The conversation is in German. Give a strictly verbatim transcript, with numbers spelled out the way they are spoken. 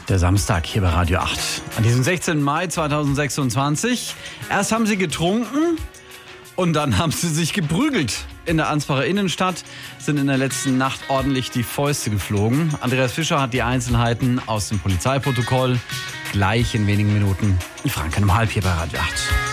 Der Samstag hier bei Radio acht. An diesem sechzehnten Mai zweitausendsechsundzwanzig. Erst haben sie getrunken und dann haben sie sich geprügelt. In der Ansbacher Innenstadt sind in der letzten Nacht ordentlich die Fäuste geflogen. Andreas Fischer hat die Einzelheiten aus dem Polizeiprotokoll gleich in wenigen Minuten in Franken um halb hier bei Radio acht.